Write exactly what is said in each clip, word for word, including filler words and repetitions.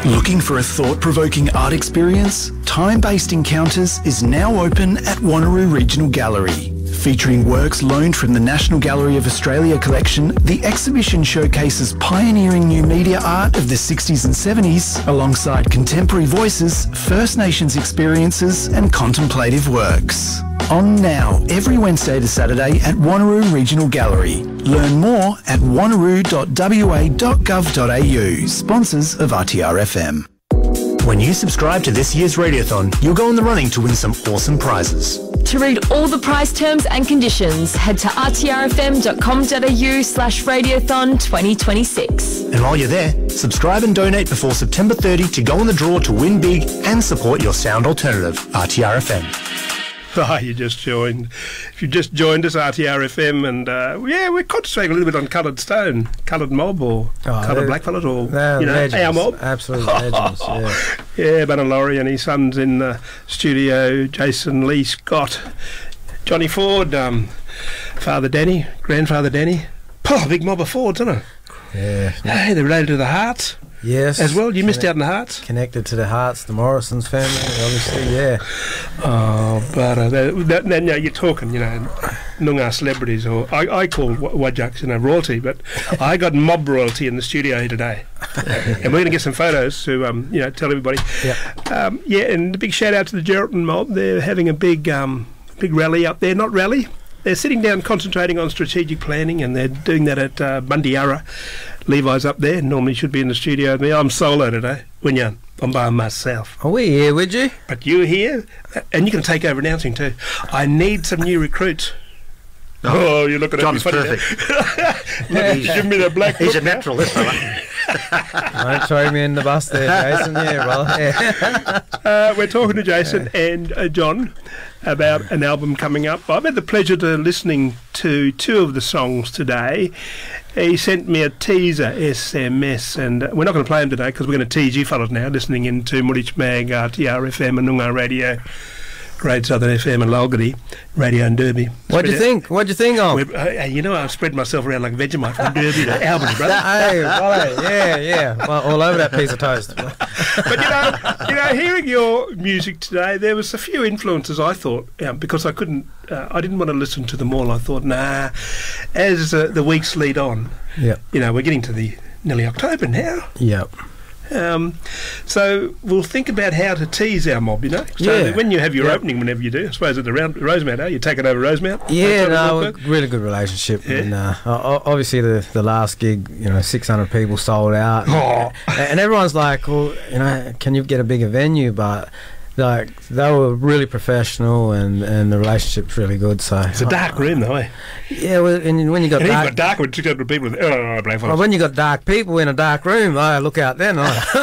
Looking for a thought-provoking art experience? Time-Based Encounters is now open at Wanneroo Regional Gallery. Featuring works loaned from the National Gallery of Australia collection, the exhibition showcases pioneering new media art of the sixties and seventies, alongside contemporary voices, First Nations experiences and contemplative works. On now, every Wednesday to Saturday at Wanneroo Regional Gallery. Learn more at wanneroo dot w a dot gov dot a u. Sponsors of R T R F M. When you subscribe to this year's Radiothon, you'll go in the running to win some awesome prizes. To read all the prize terms and conditions, head to r t r f m dot com dot a u slash radiothon twenty twenty-six. And while you're there, subscribe and donate before September thirtieth to go in the draw to win big and support your sound alternative, R T R F M. Hi, you just joined. If you just joined us, R T R F M, and uh, yeah, we're concentrating a little bit on Coloured Stone, Coloured Mob, or oh, Coloured Blackfellas, or you know, legends, our mob. Absolute legends. Yeah, yeah. Bannon Laurie and his sons in the studio. Jason Lee Scott, Johnny Ford, um, Father Danny, Grandfather Danny. Oh, big mob of Fords, isn't it? Yeah. Hey, they're related to the Hearts. Yes. As well, you missed out on the Hearts. Connected to the Hearts, the Morrisons family, obviously, yeah. Oh, but uh, that, that, that, now you're talking, you know, Noongar celebrities, or I, I call Whadjuks, you know, royalty, but I got mob royalty in the studio here today. And we're going to get some photos to, um, you know, tell everybody. Yep. Um, yeah, and a big shout out to the Geraldton mob. They're having a big, um, big rally up there, not rally. They're sitting down concentrating on strategic planning, and they're doing that at uh, Bundyarra. Levi's up there, normally should be in the studio with me. I'm solo today. Winyan, I'm by myself. Are we here, would you? But you're here, and you can take over announcing too. I need some new recruits. Oh, you're looking at John's me funny. Perfect. Look, give me the black He's book a natural, this fella. Don't throw me in the bus there, Jason. Yeah, well, yeah. Uh, we're talking to Jason and uh, John about an album coming up. I've had the pleasure to listening to two of the songs today. He sent me a teaser S M S, and uh, we're not going to play them today because we're going to tease you fellas now, listening into Murich Mag, R T R F M and Noongar Radio, Great Southern F M and Lalgody Radio and Derby. What'd you think? What'd you think of? Uh, you know, I've spread myself around like Vegemite from Derby to Albany, brother. Hey, well, yeah, yeah. Well, all over that piece of toast. But you know, you know, hearing your music today, there was a few influences. I thought, yeah, because I couldn't, uh, I didn't want to listen to them all. I thought, nah. As uh, the weeks lead on, yeah, you know, we're getting to the nearly October now. Yep. Um, so we'll think about how to tease our mob, you know. So yeah. when you have your yep. opening, whenever you do, I suppose at the round, Rosemount, eh? You take it over Rosemount. Yeah, no, really good relationship. Yeah. And uh, obviously the the last gig, you know, six hundred people sold out, oh. and, and everyone's like, well, you know, can you get a bigger venue? But like they were really professional, and, and the relationship's really good. So it's a dark room, though, eh? Yeah, well, and when you got and dark, even got dark with six hundred people. With, oh, well, when you got dark people in a dark room, oh, look out then.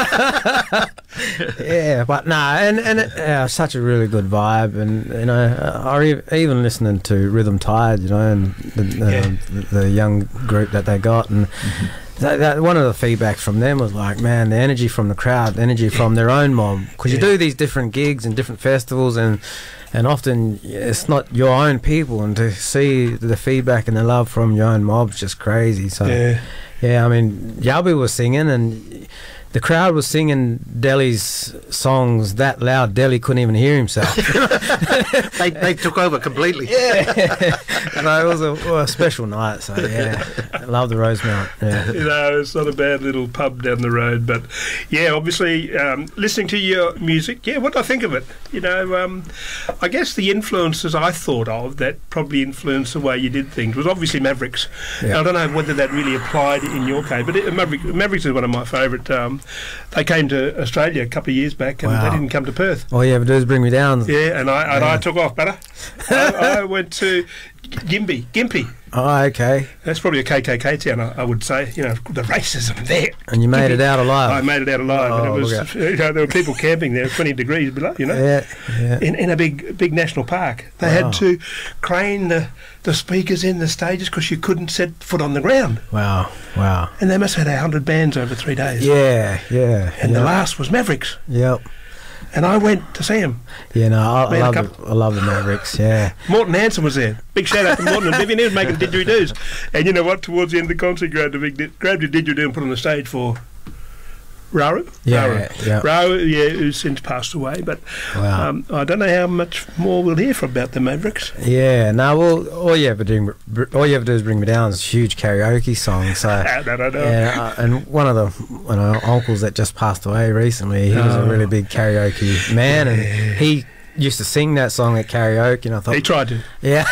Yeah, but no, nah, and and it, yeah, such a really good vibe, and you know, I re- even listening to Rhythm Tide, you know, and the, yeah. the, the young group that they got, and. Mm-hmm. That, that, one of the feedbacks from them was like, man, the energy from the crowd, the energy from their own mob, because you yeah. do these different gigs and different festivals, and and often it's not your own people, and to see the feedback and the love from your own mob is just crazy. So yeah, yeah I mean, Yalby was singing, and the crowd was singing Delhi's songs that loud, Delhi couldn't even hear himself. they, they took over completely. Yeah. And it was a, well, a special night, so yeah. I love the Rosemount. Yeah. You know, it's not a bad little pub down the road, but yeah, obviously, um, listening to your music, yeah, what do I think of it? You know, um, I guess the influences I thought of that probably influenced the way you did things was obviously Mavericks. Yeah. I don't know whether that really applied in your case, but it, Maverick, Mavericks is one of my favourite. Um, they came to Australia a couple of years back, and wow. they didn't come to Perth. All you ever do is bring me down. Yeah, and I and yeah. I took off, brother. I, I went to Gympie, Gympie. Oh, okay. That's probably a K K K town, I, I would say. You know, the racism there. And you made Gympie. It out alive. I made it out alive. Oh, and it was, you know, there were people camping there, twenty degrees below. You know, yeah, yeah. In, in a big, big national park. They wow. had to crane the the speakers in the stages because you couldn't set foot on the ground. Wow, wow. And they must have had a hundred bands over three days. Yeah, yeah. And yeah. the last was Mavericks. Yep. And I went to see him. Yeah, no, I, I love the, I love the Mavericks. Yeah, Morton Hanson was there. Big shout out to Morton and Vivian. He was making didgeridoos. And you know what? Towards the end of the concert, he grabbed a big, di- grabbed a didgeridoo and put it on the stage for Raru? Yeah, Raru. yeah. Raru, yeah, who's since passed away, but Wow. um, I don't know how much more we'll hear from about the Mavericks. Yeah, no, well, all you ever do, all you ever do is bring me down. It's a huge karaoke song. So, Ah, no, no, no. yeah, uh, and one of the one of our uncles that just passed away recently, he was a Oh. really big karaoke man, and he used to sing that song at karaoke, and I thought, He tried to. yeah,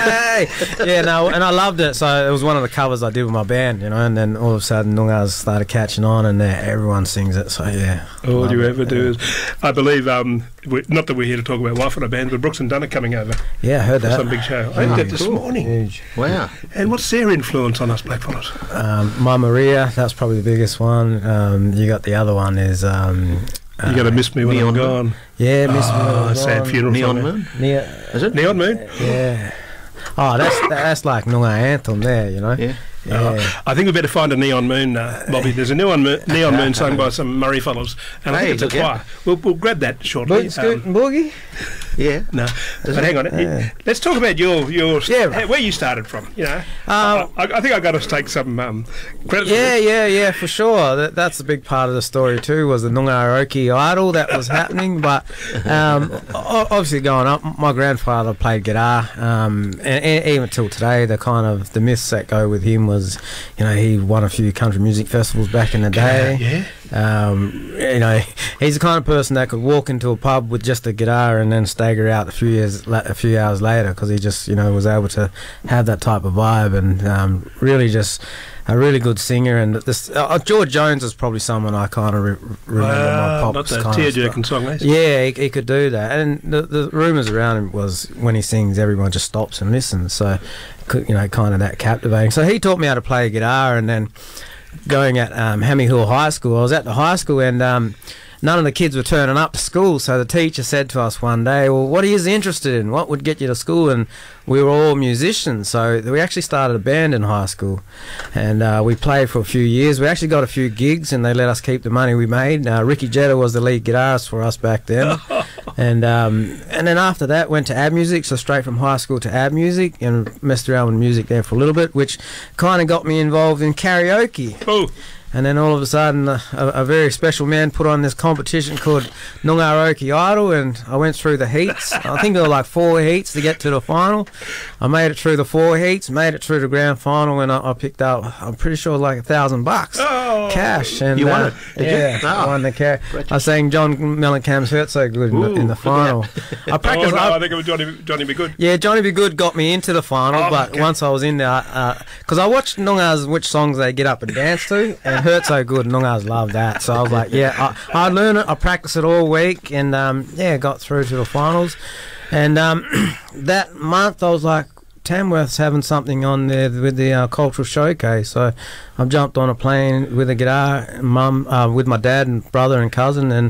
yeah, no, and I loved it. So it was one of the covers I did with my band, you know, and then all of a sudden Noongar started catching on, and uh, everyone sings it. So yeah, All love you it, ever do yeah. is, I believe, um, we, not that we're here to talk about Wafana bands, but Brooks and Dunn are coming over Yeah, I heard for that. some big show. I heard that this cool. morning. Huge. Wow. And what's their influence on us blackfellas? Um, Ma Maria, that's probably the biggest one. Um, you got the other one is um, You're going to miss me when Neon I'm Moon. gone. yeah, Miss Oh, sad funeral Neon song. Moon. Yeah, Is it? Neon Moon? yeah. Oh, that's that's like Noongar anthem there, you know. Yeah. Yeah. Oh, I think we better find a Neon Moon, uh, Bobby. There's a Neon Moon, Neon Moon sung by some Murray fellows, and I Hey, think it's a look out. choir. We'll, we'll grab that shortly. Boot Scoot Um, and Boogie. Yeah. no, but hang on. Yeah. Let's talk about your your Yeah. how- where you started from. You know, Um, I, I think I got to take some um, credit. for Yeah, it. yeah, yeah, for sure. That, that's a big part of the story too. Was the Noongaroki idol that was happening, but um, o- obviously going up, my grandfather played guitar, um, and, and even till today, the kind of the myths that go with him was, you know, he won a few country music festivals back in the day. Yeah. Um, you know, he's the kind of person that could walk into a pub with just a guitar and then stagger out a few years, la- a few hours later, because he just, you know, was able to have that type of vibe, and um, really just a really good singer. And this uh, George Jones is probably someone I kind of re- remember my Wow, pops not the kind of tear-jerking song, eh? yeah, he, he could do that. And the, the rumours around him was when he sings, everyone just stops and listens. So, could- you know, kind of that captivating. So he taught me how to play guitar, and then going at um, Hammy Hill High School, I was at the high school, and um, none of the kids were turning up to school. So the teacher said to us one day, well, what are you interested in? What would get you to school? And we were all musicians, so we actually started a band in high school, and uh, we played for a few years. We actually got a few gigs, and they let us keep the money we made. Uh, Ricky Jetta was the lead guitarist for us back then, and um, and then after that went to A B Music, so straight from high school to A B Music, and messed around with music there for a little bit, which kind of got me involved in karaoke. Oh, And then all of a sudden, a, a very special man put on this competition called Noongaroki Idol, and I went through the heats. I think there were like four heats to get to the final. I made it through the four heats, made it through the grand final, and I, I picked up, I'm pretty sure, like a thousand bucks Oh. cash. And You won uh, it, did you? yeah, I Oh. won the cash. I sang John Mellencamp's "Hurt So Good" in, the, in Ooh, the look at final. I oh practiced. no, I- I think it was Johnny, Johnny Be Good. yeah, Johnny Be Good got me into the final, Oh, but okay. once I was in there, because I watched Noongars which songs they get up and dance to, and Hurt So Good, Noongars love that. So I was like, yeah, I, I learned it, I practiced it all week, and um, yeah, got through to the finals. And um, that month I was like, Tamworth's having something on there with the uh, cultural showcase, so I jumped on a plane with a guitar, mum, uh, with my dad and brother and cousin, and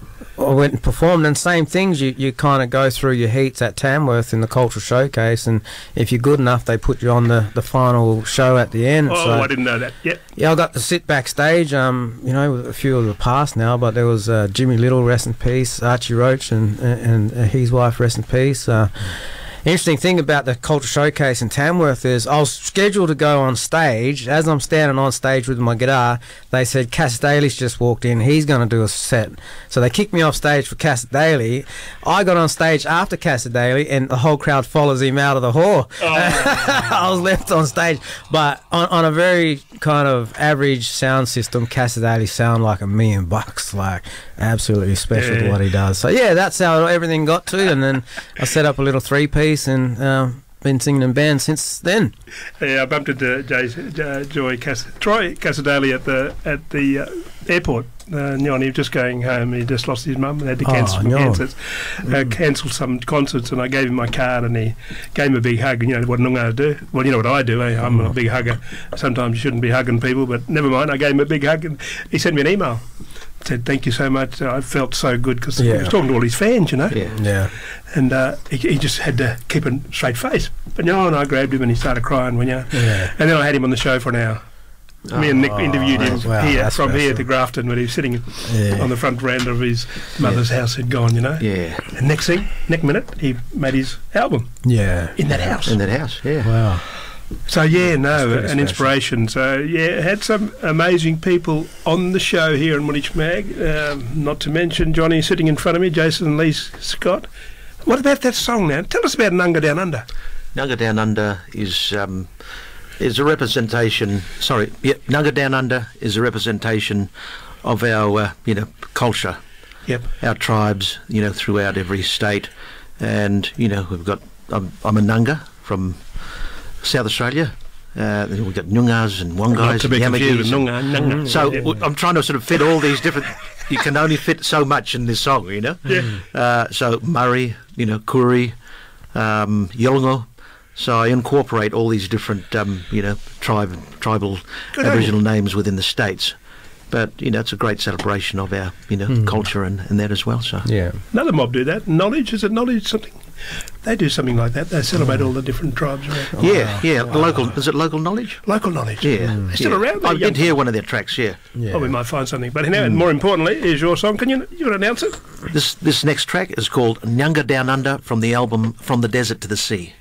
I went and performed. And same things, you, you kind of go through your heats at Tamworth in the cultural showcase, and if you're good enough, they put you on the, the final show at the end. Oh, so, I didn't know that. Yep. yeah, I got to sit backstage, um, you know, with a few of the past now, but there was uh, Jimmy Little, rest in peace, Archie Roach, and, and, and his wife, rest in peace. Uh, Interesting thing about the Culture Showcase in Tamworth is I was scheduled to go on stage. As I'm standing on stage with my guitar, they said Cass Daly's just walked in, he's going to do a set. So they kicked me off stage for Cass Daly. I got on stage after Cass Daly, and the whole crowd follows him out of the hall. Oh. I was left on stage, but on, on a very kind of average sound system, Cass Daly sound like a million bucks, like absolutely special Yeah. to what he does. So yeah, that's how everything got to, and then I set up a little three-piece and uh, been singing in bands since then. Yeah, I bumped into Jay, uh, Joy Cass, Troy Casadali at the at the uh, airport. Uh, Nyon, he was just going home. He just lost his mum and had to Oh, cancel some Nyon. concerts. Uh, cancelled some concerts, and I gave him my card, and he gave him a big hug. And you know what Noongar do? Well, you know what I do. Eh? I'm a big hugger. Sometimes you shouldn't be hugging people, but never mind. I gave him a big hug, and he sent me an email. Said thank you so much. I felt so good because he Yeah. was talking to all his fans, you know. Yeah. Yeah. And uh, he, he just had to keep a straight face. But no, and I grabbed him and he started crying when you. Yeah. And then I had him on the show for an hour. Me and Nick Oh, interviewed him wow, here, that's from here special. to Grafton, when he was sitting Yeah. on the front veranda of his mother's house had gone, you know. Yeah. And next thing, next minute, he made his album Yeah. in that house. In that house, yeah. Wow. So yeah, no, pretty an special. inspiration. So yeah, had some amazing people on the show here in Woolwich Mag. Um, not to mention Johnny sitting in front of me, Jason Lee Scott. What about that song now? Tell us about Nunga Down Under. Nunga Down Under is um, is a representation. Sorry, yeah, Nunga Down Under is a representation of our uh, you know culture, Yep. our tribes, you know, throughout every state, and you know we've got. I'm, I'm a Nunga from South Australia. Uh, then we've got Nyungas and Wongai. Not to be and confused with Yamagees. Nunga. Nunga. So Yeah. w- I'm trying to sort of fit all these different. You can only fit so much in this song, you know. Yeah. Uh, so Murray, you know, Kuri, um, Yolngu. So I incorporate all these different, um, you know, tribe, tribal, Good on Aboriginal names within the states. But you know, it's a great celebration of our, you know, culture and, and that as well. So Yeah. Another mob do that. Knowledge, is it Knowledge something? They do something like that. They celebrate all the different tribes around. yeah, yeah. Local is it local knowledge? Local knowledge. Yeah, They're still yeah. around. They're I young. did hear one of their tracks. Yeah. Yeah. Oh, we might find something. But now, more importantly, is your song. Can you you want to announce it? This this next track is called Nyunga Down Under from the album From the Desert to the Sea.